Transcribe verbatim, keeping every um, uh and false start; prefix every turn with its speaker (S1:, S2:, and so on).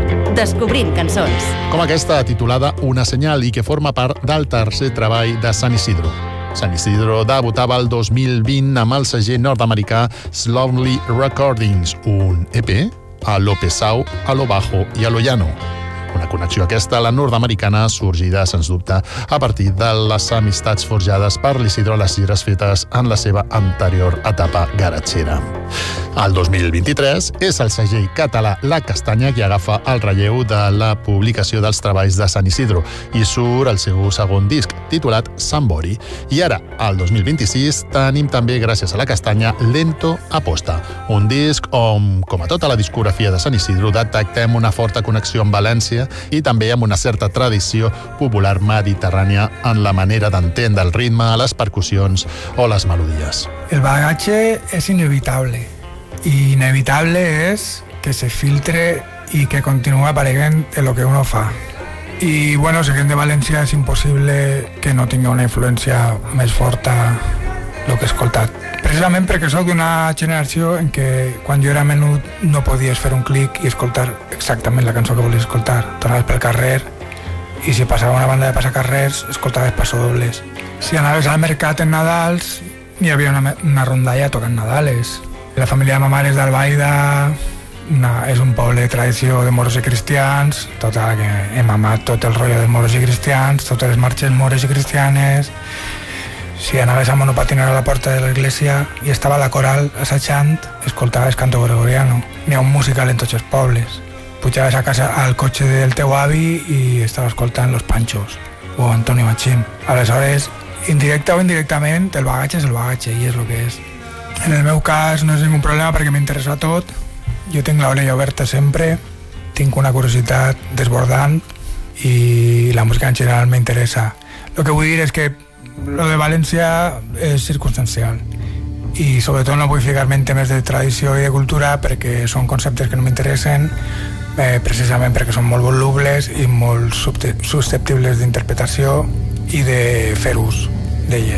S1: Descobrint cançons.
S2: Com aquesta, titulada Una senyal, i que forma part del tercer treball de San Isidro. San Isidro debutava el dos mil vint amb el segell nord-americà Slowly Recordings, un E P a lo pesau, a lo bajo i a lo llano. Una connexió aquesta, la nord-americana, sorgida, sens dubte, a partir de les amistats forjades per l'Isidro a les gires fetes en la seva anterior etapa garatxera. El dos mil vint-i-tres és el segell català La Castanya qui agafa el relleu de la publicació dels treballs de San Isidro i surt el seu segon disc, titulat Sambori. I ara, el dos mil vint-i-sis, tenim també, gràcies a La Castanya, Lento Aposta, un disc on, com a tota la discografia de San Isidro, detectem una forta connexió amb València i també amb una certa tradició popular mediterrània en la manera d'entendre el ritme, les percussions o les melodies.
S3: El bagaje es inevitable. Y inevitable es que se filtre y que continúe apareguent en lo que uno fa. Y bueno, sé que de València és impossible que no tinga una influència més forta el que he escoltat. Precisament perquè soc d'una generació en què quan jo era menut no podies fer un clic i escoltar exactament la cançó que volies escoltar. Tornaves pel carrer i si passava una banda de passacarrers escoltaves passadobles. Si anaves al mercat en Nadals hi havia una, una rondalla tocant Nadales. La família de ma mare és d'Albaida, una, és un poble de tradició de moros i cristians, tota que he mamat tot el rotllo de moros i cristians, totes les marxes mores i cristianes. Si anaves a monopatinar a la porta de l'església i estava la coral assajant, escoltaves canto gregoriano. N'hi ha un musical en tots els pobles. Pujaves a casa al cotxe del teu avi i estava escoltant Los Panchos o Antonio Machín. Aleshores, indirecta o indirectament, el bagatge és el bagatge i és el que és. En el meu cas no és ningú problema perquè m'interessa tot. Jo tinc l'orella oberta sempre, tinc una curiositat desbordant i la música en general m'interessa. El que vull dir és que lo de València és circumstancial i sobretot no vull ficar-me en temes de tradició i de cultura perquè són conceptes que no m'interessen, eh, precisament perquè són molt volubles i molt susceptibles d'interpretació i de fer ús d'elles.